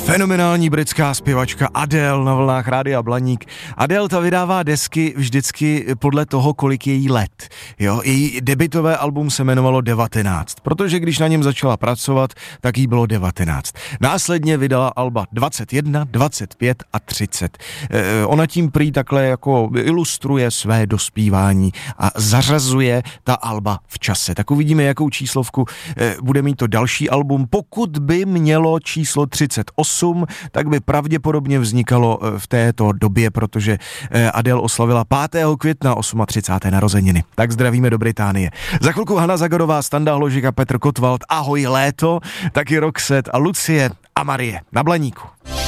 Fenomenální britská zpěvačka Adele na vlnách Rádia Blaník. Adele ta vydává desky vždycky podle toho, kolik je jí let. Jo? Její debutové album se jmenovalo 19, protože když na něm začala pracovat, tak jí bylo 19. Následně vydala alba 21, 25 a 30. Ona tím prý takhle jako ilustruje své dospívání a zařazuje ta alba v čase. Tak uvidíme, jakou číslovku bude mít to další album. Pokud by mělo číslo 38, tak by pravděpodobně vznikalo v této době, protože Adele oslavila 5. května 38. narozeniny. Tak zdravíme do Británie. Za chvilku Hana Zagarová, Standa Hložek a Petr Kotwald. Ahoj léto, taky Roxette a Lucie a Marie na Blaníku.